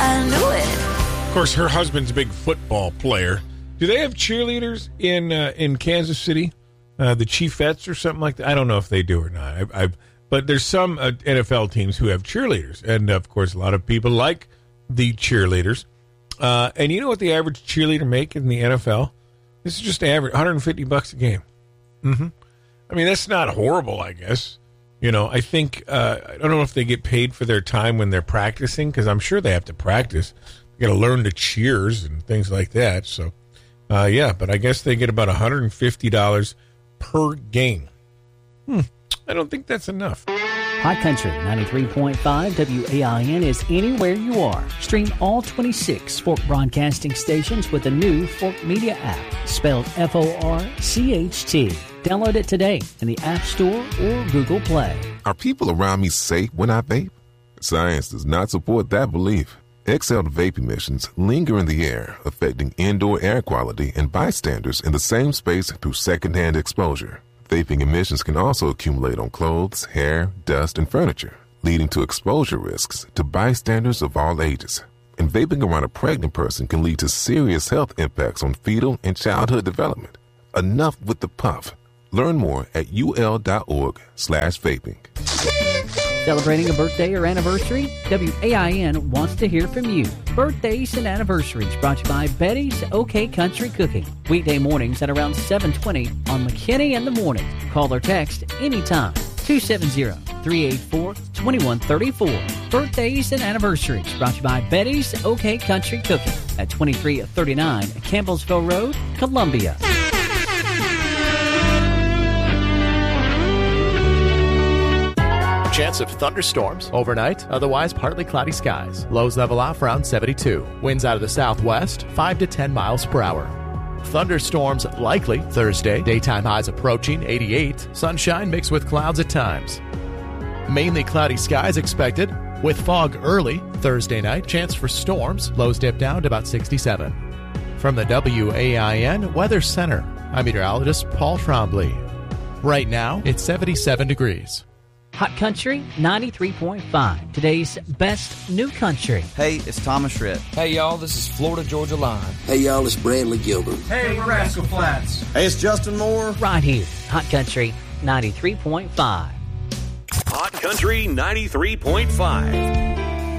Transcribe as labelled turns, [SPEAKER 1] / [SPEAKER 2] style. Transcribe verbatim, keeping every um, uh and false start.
[SPEAKER 1] I knew it.
[SPEAKER 2] Of course, her husband's a big football player. Do they have cheerleaders in uh, in Kansas City? Uh, the Chiefettes or something like that? I don't know if they do or not. I, I've, but there's some uh, N F L teams who have cheerleaders. And, of course, a lot of people like the cheerleaders. Uh, and you know what the average cheerleader make in the N F L? This is just average, one hundred fifty bucks a game. Mm-hmm. I mean, that's not horrible, I guess. You know, I think, uh, I don't know if they get paid for their time when they're practicing, because I'm sure they have to practice. They got to learn the cheers and things like that. So, uh, yeah, but I guess they get about one hundred fifty dollars per game. Hmm. I don't think that's enough.
[SPEAKER 3] Hot Country ninety-three point five W A I N is anywhere you are. Stream all twenty-six Fork broadcasting stations with the new Fork Media app, spelled F O R C H T. Download it today in the App Store or Google Play.
[SPEAKER 4] Are people around me safe when I vape? Science does not support that belief. Exhaled vape emissions linger in the air, affecting indoor air quality and bystanders in the same space through secondhand exposure. Vaping emissions can also accumulate on clothes, hair, dust, and furniture, leading to exposure risks to bystanders of all ages. And vaping around a pregnant person can lead to serious health impacts on fetal and childhood development. Enough with the puff. Learn more at ul.org slash vaping.
[SPEAKER 3] Celebrating a birthday or anniversary? W A I N wants to hear from you. Birthdays and anniversaries brought to you by Betty's OK Country Cooking. Weekday mornings at around seven twenty on McKinney in the Morning. Call or text anytime. two seven zero, three eight four, two one three four. Birthdays and anniversaries brought to you by Betty's OK Country Cooking at twenty-three thirty-nine Campbellsville Road, Columbia.
[SPEAKER 5] Chance of thunderstorms overnight, otherwise partly cloudy skies. Lows level off around seventy-two. Winds out of the southwest, five to ten miles per hour. Thunderstorms likely Thursday. Daytime highs approaching eighty-eight. Sunshine mixed with clouds at times. Mainly cloudy skies expected, with fog early Thursday night. Chance for storms. Lows dip down to about sixty-seven. From the W A I N Weather Center, I'm meteorologist Paul Trombley. Right now, it's seventy-seven degrees.
[SPEAKER 3] Hot Country ninety-three point five, today's best new country.
[SPEAKER 6] Hey, it's Thomas Rhett.
[SPEAKER 7] Hey, y'all, this is Florida Georgia Line.
[SPEAKER 8] Hey, y'all, it's Bradley Gilbert.
[SPEAKER 9] Hey, we're Rascal Flats.
[SPEAKER 6] Hey, it's Justin Moore.
[SPEAKER 3] Right here, Hot Country ninety-three point five.
[SPEAKER 10] Hot Country ninety-three point five.